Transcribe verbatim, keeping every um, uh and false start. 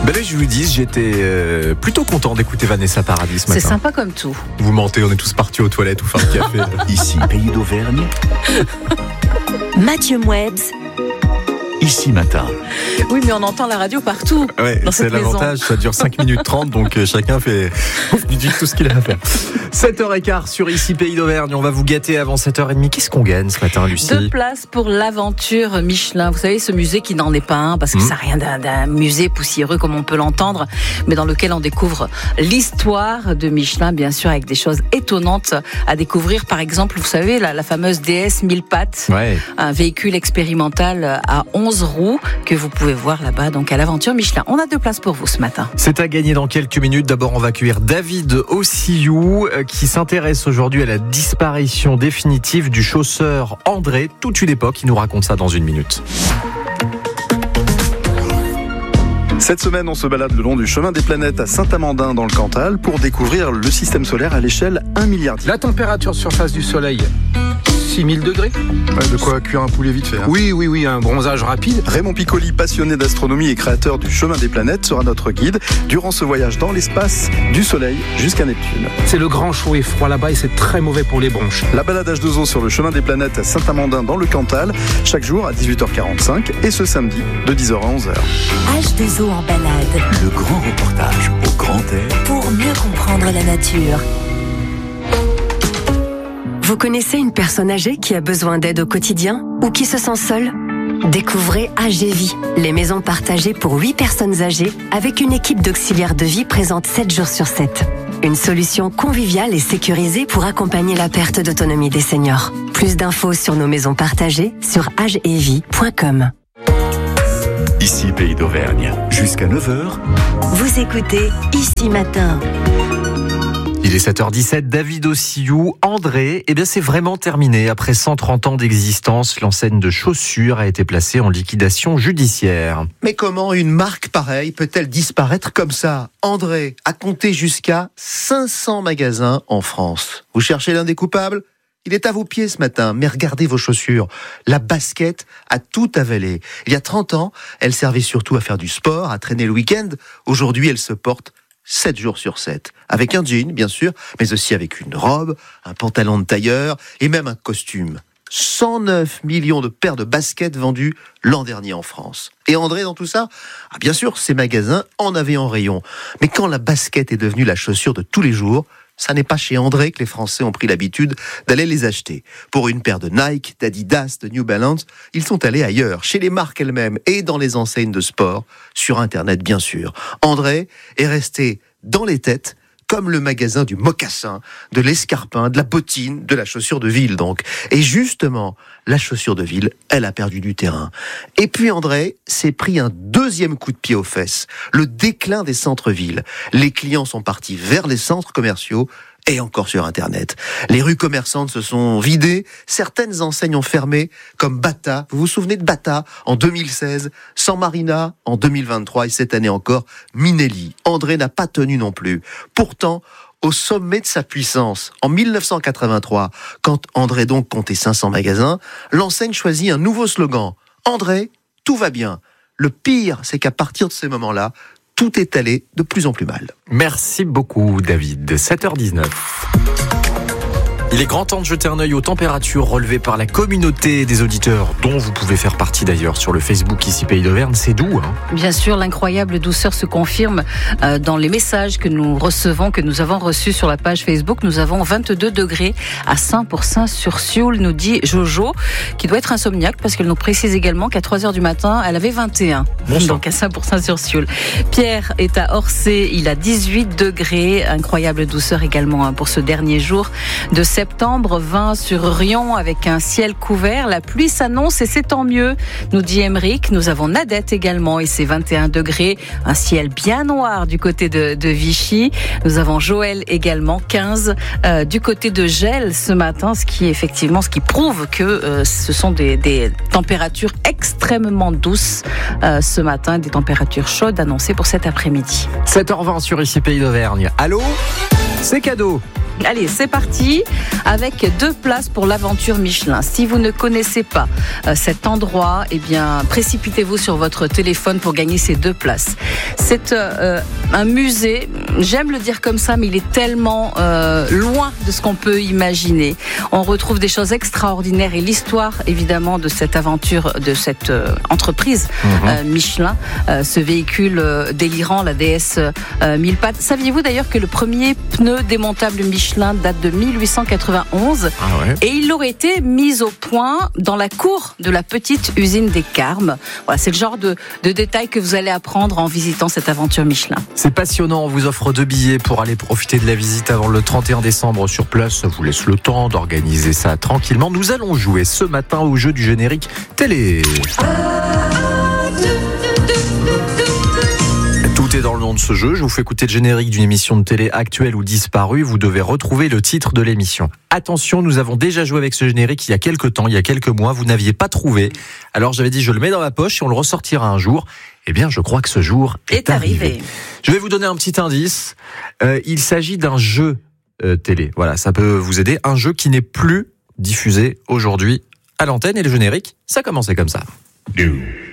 Ben là, je vous dis, j'étais euh, plutôt content d'écouter Vanessa Paradis ce matin. C'est sympa comme tout. Vous mentez, on est tous partis aux toilettes ou faire le café. Ici, Pays d'Auvergne. Mathieu Mouebs. Ici matin. Oui, mais on entend la radio partout. Ouais, dans c'est cette l'avantage, maison. ça dure cinq minutes trente, donc euh, chacun fait du dit tout ce qu'il a à faire. sept heures quinze sur Ici Pays d'Auvergne, on va vous gâter avant sept heures trente. Qu'est-ce qu'on gagne ce matin, Lucie? Deux places pour l'aventure Michelin. Vous savez, ce musée qui n'en est pas un, parce que Mmh. ça n'a rien d'un, d'un musée poussiéreux comme on peut l'entendre, mais dans lequel on découvre l'histoire de Michelin, bien sûr, avec des choses étonnantes à découvrir. Par exemple, vous savez, la, la fameuse D S mille pattes, Ouais. un véhicule expérimental à onze roues que vous pouvez voir là-bas, donc à l'aventure Michelin. On a deux places pour vous ce matin. C'est à gagner dans quelques minutes. D'abord, on va accueillir David Ossiou, euh, qui s'intéresse aujourd'hui à la disparition définitive du chausseur André, toute une époque. Il nous raconte ça dans une minute. Cette semaine, on se balade le long du chemin des planètes à Saint-Amandin dans le Cantal pour découvrir le système solaire à l'échelle un milliard. La température de surface du soleil, six mille degrés. Ouais, de quoi cuire un poulet vite fait. Hein. Oui, oui, oui, un bronzage rapide. Raymond Piccoli, passionné d'astronomie et créateur du chemin des planètes, sera notre guide durant ce voyage dans l'espace du Soleil jusqu'à Neptune. C'est le grand chaud et froid là-bas et c'est très mauvais pour les bronches. La balade H deux O sur le chemin des planètes à Saint-Amandin dans le Cantal, chaque jour à dix-huit heures quarante-cinq et ce samedi de dix heures à onze heures. H deux O en balade. Le grand reportage au grand air. Pour mieux comprendre la nature. Vous connaissez une personne âgée qui a besoin d'aide au quotidien ou qui se sent seule? Découvrez A G Vie, les maisons partagées pour huit personnes âgées avec une équipe d'auxiliaires de vie présente sept jours sur sept. Une solution conviviale et sécurisée pour accompagner la perte d'autonomie des seniors. Plus d'infos sur nos maisons partagées sur age et vie point com. Ici, Pays d'Auvergne. Jusqu'à neuf heures. Vous écoutez Ici Matin. Il est sept heures dix-sept, David Ossiou, André, eh bien c'est vraiment terminé. Après cent trente ans d'existence, l'enseigne de chaussures a été placée en liquidation judiciaire. Mais comment une marque pareille peut-elle disparaître comme ça? André a compté jusqu'à cinq cents magasins en France. Vous cherchez l'un des coupables? Il est à vos pieds ce matin, mais regardez vos chaussures. La basket a tout avalé. Il y a trente ans, elle servait surtout à faire du sport, à traîner le week-end. Aujourd'hui, elle se porte sept jours sur sept. Avec un jean, bien sûr, mais aussi avec une robe, un pantalon de tailleur et même un costume. cent neuf millions de paires de baskets vendues l'an dernier en France. Et André, dans tout ça, ah bien sûr, ces magasins en avaient en rayon. Mais quand la basket est devenue la chaussure de tous les jours, ça n'est pas chez André que les Français ont pris l'habitude d'aller les acheter. Pour une paire de Nike, d'Adidas, de New Balance, ils sont allés ailleurs, chez les marques elles-mêmes et dans les enseignes de sport, sur Internet bien sûr. André est resté dans les têtes comme le magasin du mocassin, de l'escarpin, de la bottine, de la chaussure de ville donc. Et justement, la chaussure de ville, elle a perdu du terrain. Et puis André s'est pris un deuxième coup de pied aux fesses, le déclin des centres-villes. Les clients sont partis vers les centres commerciaux et encore sur Internet. Les rues commerçantes se sont vidées, certaines enseignes ont fermé, comme Bata. Vous vous souvenez de Bata en deux mille seize, San Marina en deux mille vingt-trois et cette année encore, Minelli. André n'a pas tenu non plus. Pourtant, au sommet de sa puissance, en mille neuf cent quatre-vingt-trois, quand André donc comptait cinq cents magasins, l'enseigne choisit un nouveau slogan. André, tout va bien. Le pire, c'est qu'à partir de ces moments-là, tout est allé de plus en plus mal. Merci beaucoup, David. sept heures dix-neuf. Il est grand temps de jeter un œil aux températures relevées par la communauté des auditeurs, dont vous pouvez faire partie d'ailleurs sur le Facebook Ici Pays d'Auvergne. C'est doux, hein? Bien sûr, l'incroyable douceur se confirme euh, dans les messages que nous recevons, que nous avons reçus sur la page Facebook. Nous avons vingt-deux degrés à Saint-Pourçain-sur-Sioule, nous dit Jojo, qui doit être insomniaque parce qu'elle nous précise également qu'à trois heures du matin, elle avait vingt et un. Bon sang. Donc à Saint-Pourçain-sur-Sioule. Pierre est à Orsay, il a dix-huit degrés. Incroyable douceur également hein, pour ce dernier jour de septembre. vingt sur Rion avec un ciel couvert. La pluie s'annonce et c'est tant mieux, nous dit Émeric. Nous avons Nadette également et c'est vingt et un degrés. Un ciel bien noir du côté de, de Vichy. Nous avons Joël également, quinze euh, du côté de Gel ce matin, ce qui effectivement, ce qui prouve que euh, ce sont des, des températures extrêmement douces euh, ce matin, des températures chaudes annoncées pour cet après-midi. sept heures vingt sur Ici Pays d'Auvergne. Allô? C'est cadeau. Allez, c'est parti avec deux places pour l'aventure Michelin. Si vous ne connaissez pas euh, cet endroit, eh bien, précipitez-vous sur votre téléphone pour gagner ces deux places. C'est euh, un musée, j'aime le dire comme ça, mais il est tellement euh, loin de ce qu'on peut imaginer. On retrouve des choses extraordinaires et l'histoire, évidemment, de cette aventure, de cette euh, entreprise mmh. euh, Michelin, euh, ce véhicule euh, délirant, la D S euh, mille pattes. Saviez-vous d'ailleurs que le premier pneu démontable Michelin date de mille huit cent quatre-vingt-onze ah ouais. et il aurait été mis au point dans la cour de la petite usine des Carmes. Voilà, c'est le genre de, de détails que vous allez apprendre en visitant cette aventure Michelin. C'est passionnant, on vous offre deux billets pour aller profiter de la visite avant le trente et un décembre sur place. Ça vous laisse le temps d'organiser ça tranquillement. Nous allons jouer ce matin au jeu du générique télé. Tout est dans le nom de ce jeu. Je vous fais écouter le générique d'une émission de télé actuelle ou disparue. Vous devez retrouver le titre de l'émission. Attention, nous avons déjà joué avec ce générique il y a quelques temps, il y a quelques mois. Vous n'aviez pas trouvé. Alors j'avais dit je le mets dans ma poche et on le ressortira un jour. Eh bien, je crois que ce jour est, est arrivé. arrivé. Je vais vous donner un petit indice. Euh, il s'agit d'un jeu euh, télé. Voilà, ça peut vous aider. Un jeu qui n'est plus diffusé aujourd'hui à l'antenne. Et le générique, ça commençait comme ça. Deux.